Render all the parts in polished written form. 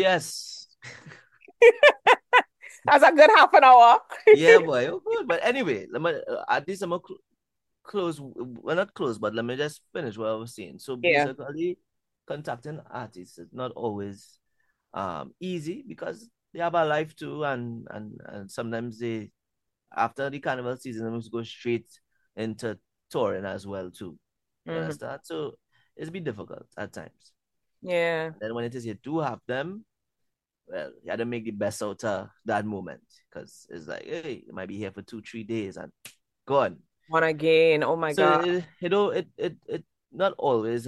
Yes. That's a good half an hour. Yeah, boy. Oh, good. But anyway, at least I'm gonna close. Well, not close, but let me just finish what I was saying. So Yeah. basically, contacting artists is not always easy because they have a life too, and sometimes they after the carnival season, they must go straight into touring as well too. You Hmm. understand? So it's been difficult at times. Yeah. And then when it is you do have them, well, you got to make the best out of that moment because it's like, hey, you might be here for 2, 3 days and gone. One again. Oh my So God. it not always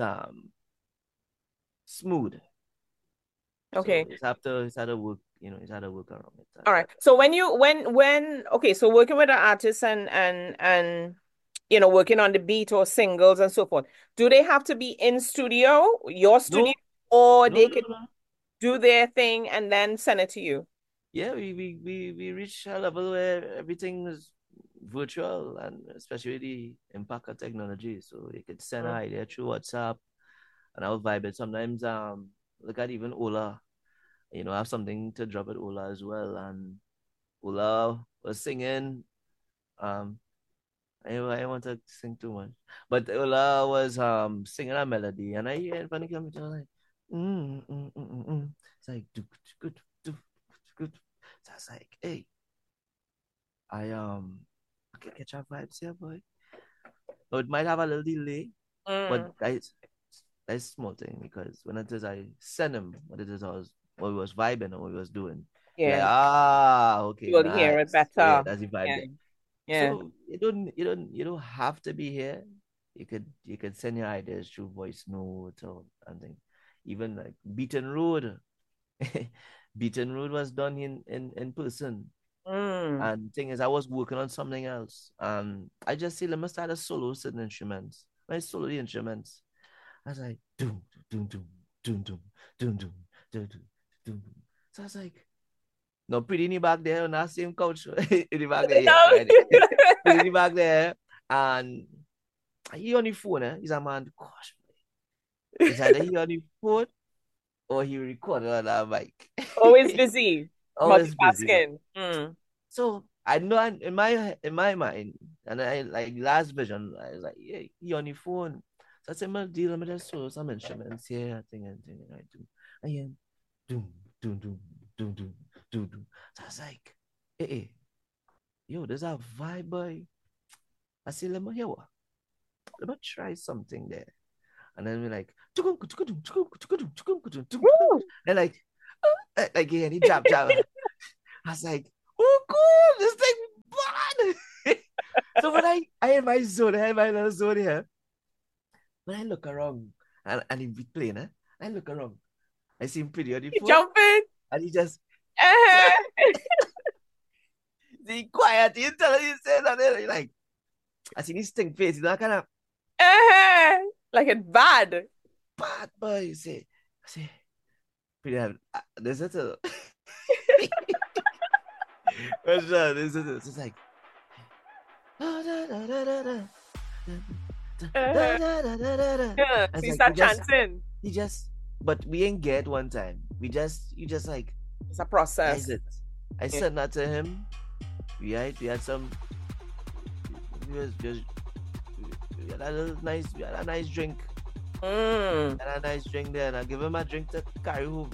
smooth. So Okay. it's have to work, it's have to work around it. All right. So when okay, so working with an artist and working on the beat or singles and so forth, do they have to be in studio, your studio, No, or no, they no, can no. do their thing and then send it to you? Yeah, we reach a level where everything is virtual and especially the impact of technology. So you could send an Mm. idea through WhatsApp and I'll vibe it. Sometimes look at even Ola, I have something to drop at Ola as well. And Ola was singing. Um I want to sing too much. But Ola was singing a melody and I hear it from the computer like it's like good good. So I was like, hey, I can catch our vibes here, boy. So it might have a little delay, but Mm. that's small thing because when it is I send him what it is I was what we was vibing or what we was doing. You're like, Yeah. okay, You will hear it nice. So yeah, better. that's the vibe Yeah. there. Yeah. So you don't have to be here. You could send your ideas through voice note or something. Even like Beaten Road. Beaten Road was done in person. Mm. And thing is, I was working on something else. I just say, let me start a solo certain instruments. When I solo the instruments, I was like, doom, doom, doom, doom, doom, doom, doom, doom, doom, doom. So I was like, no, pretty in the back there on that same couch. In the back there, yeah, right. Pretty in the back there. And he on the phone, eh? He's a man, gosh, it's either he on the phone or he recorded on that mic. Always busy. Always busy, man. Multitasking. Mm. So I know in my mind, and I like last vision, I was like, yeah, he on the phone. So I said, man, deal, let me just show some instruments here, thing, and I do. And yeah, doom, doom, doom, doom, doom, doom, doom. So I was like, hey, yo, there's a vibe, boy. I said, let me hear what? Let me try something there. And then we're like, Woo! and like yeah, and he jab. I was like, oh, cool, this thing bad. So when I had my zone, I had my little zone here. When I look around and he be playing, I look around. I see him pretty on the You phone, jumping? and he just Uh-huh. see quiet. He tell you say that like I see this thing face, kind of Uh-huh. Like it's bad. bad boy. I say, pretty. This is a. This is it's like. Uh-huh. Yeah. And So it's you like start chanting. he just, but we ain't get one time. You just like, It's a how is process. it? I Yeah. said that to him. We had some, we was just, we had a nice drink. Mm. We had a nice drink there, and I give him a drink to carry home.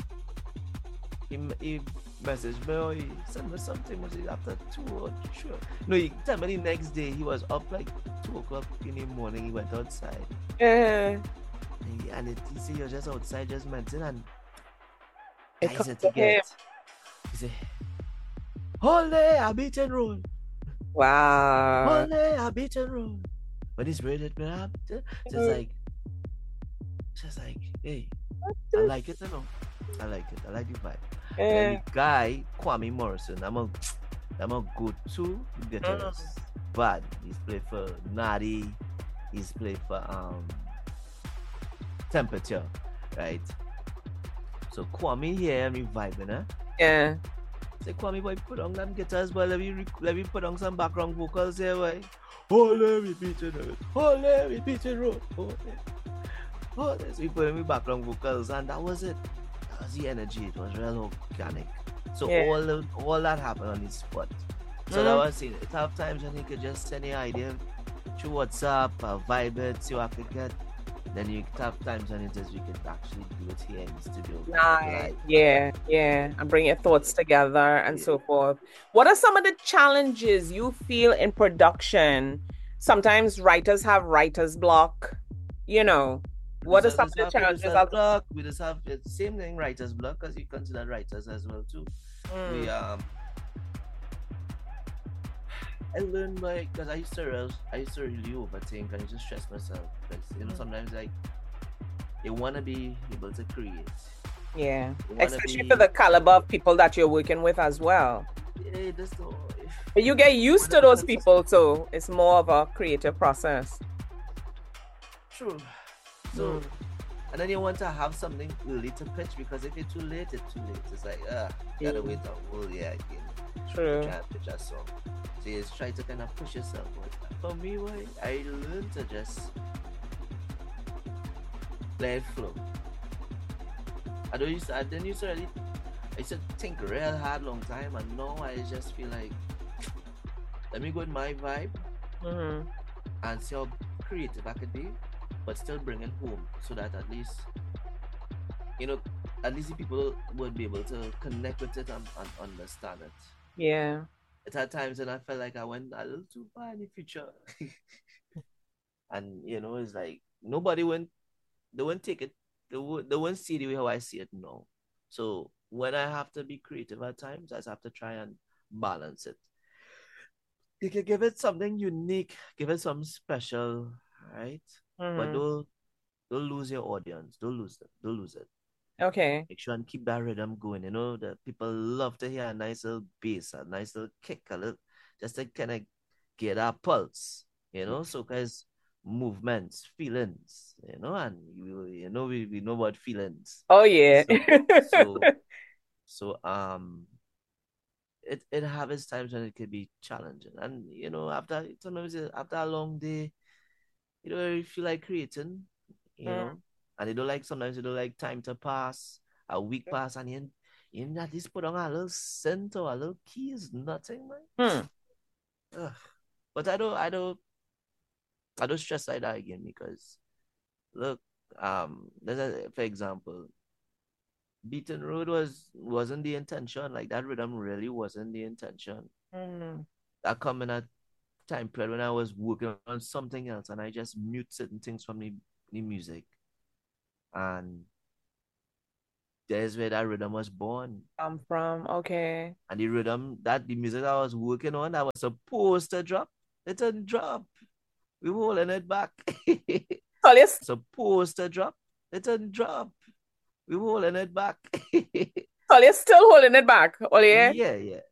He messaged me or he sent me something was it after 2 or 3. No, he tell me the next day he was up like 2 o'clock in the morning. He went outside. Uh, He said you're just outside just mentioning and it guys comes that he to him. get. He said, Holy a beaten road. Wow. Holy a beaten road. When he's ready to up, Mm. just like, hey, I like it, you know. I like it. I like the vibe. And then Uh, the guy, Kwame Morrison, I'm a go-to guitarist. mm. But he's played for Nadi, he's played for Temperature, right? So Kwame here and me vibing, eh? Yeah. Say Kwame boy, put on them guitars, boy. Let me put on some background vocals here, boy. Holy repeated road. Holy repeated road. Holy. So we put in background vocals and that was it. buzzy energy. It was real organic. So Yeah. all that happened on the spot. So that Mm. was it. It's have times when you could just send your idea through WhatsApp, vibe it, see what I could get. Then you have times when it is we could actually do it here in the studio Nice. live. Yeah, yeah. And bring your thoughts together and Yeah. so forth. What are some of the challenges you feel in production? Sometimes writers have writer's block. You know, We what just are have some this of the challenges producers out block. We just have the same thing, writers block, because you consider writers as well too. there? We I learned like because I used to really overthink and I used to stress myself because Mm. sometimes like you wanna be able to create. Yeah, You wanna especially for be the caliber of people that you're working with as well. this though if But you get you used wanna to be those consistent. people, so it's more of a creative process. True. So Mm. and then you want to have something early to pitch because if it's too late, it's too late. It's like Yeah, gotta wait a whole year again to true. try and pitch a song. So you just try to kind of push yourself. But for me, why I learned to just let it flow. I didn't used to really I used to think real hard long time and now I just feel like let me go with my vibe Hmm. and see how creative I could be, but still bring it home so that at least you know at least the people would be able to connect with it and understand it. Yeah. It had times when I felt like I went a little too far in the future. And it's like nobody went they won't take it they won't see the way how I see it now. So when I have to be creative at times, I just have to try and balance it. You can give it something unique, give it something special, right? But Hmm. don't lose your audience. Don't lose them. Don't lose it. Okay. Make sure and keep that rhythm going. The people love to hear a nice little bass, a nice little kick, a little just to kind of get our pulse. So guys, movements, feelings, and we know about feelings. Oh yeah. So so so it have its times when it could be challenging. And after sometimes after a long day, you feel like creating, you Mm. know, and sometimes you don't like time to pass, a week pass, and you at least put on a little scent or a little keys, nothing, man. Hmm. Ugh. But I don't stress like that again because look, for example, Beaten Road wasn't the intention. Like that rhythm really wasn't the intention. Mm. That come in a time period when I was working on something else and I just mute certain things from the music. And there's where that rhythm was born. I'm from. Okay. And the rhythm that the music I was working on that was supposed to drop, it didn't drop. We were holding it back. So you Supposed to drop, it didn't drop. We were holding it back. so you're still holding it back. Oh yeah. Yeah, yeah.